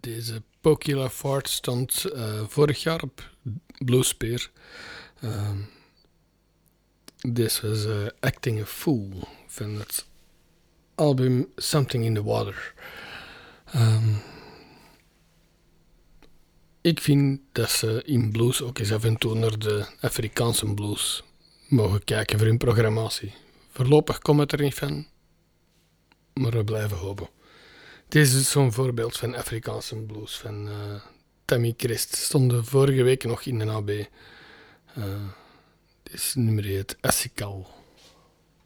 Deze Pokey Lafarte stond vorig jaar op Bluespear. Deze was Acting a Fool van het album Something in the Water. Ik vind dat ze in blues ook eens af en toe naar de Afrikaanse blues mogen kijken voor hun programmatie. Voorlopig komt het er niet van, maar we blijven hopen. Deze is zo'n voorbeeld van Afrikaanse blues van Tammy Christ. Stonden vorige week nog in de AB. Dit nummer heet Assikal.